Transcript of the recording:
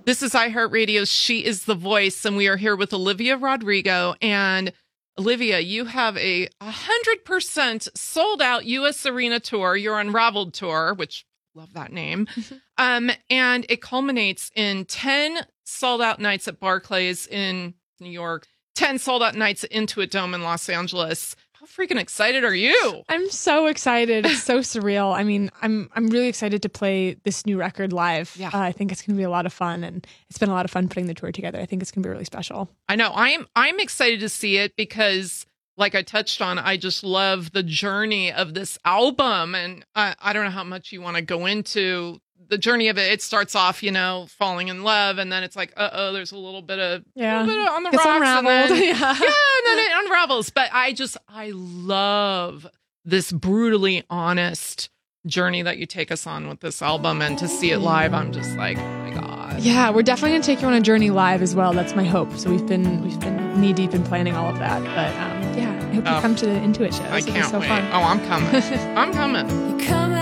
This is iHeartRadio's She is the Voice, and we are here with Olivia Rodrigo. And Olivia, you have a 100% sold out U.S. arena tour, your Unraveled tour, which love that name. And it culminates in 10 sold out nights at Barclays in New York, 10 sold out nights at Intuit Dome in Los Angeles. How freaking excited are you? I'm so excited. It's so surreal. I mean, I'm really excited to play this new record live. Yeah. I think it's going to be a lot of fun, and it's been a lot of fun putting the tour together. I think it's going to be really special. I know. I'm excited to see it because, like I touched on, I just love the journey of this album. And I don't know how much you want to go into the journey of it. It starts off, falling in love, and then it's like, there's a little bit of on the It's rocks, unraveled. and then, Yeah. and then it unravels. But I love this brutally honest journey that you take us on with this album, and to see it live, I'm just like, oh my God. Yeah, we're definitely going to take you on a journey live as well. That's my hope. So we've been knee deep in planning all of that. But I hope you come to the Intuit show. I can't so wait. fun. Oh, I'm coming. I'm coming. You come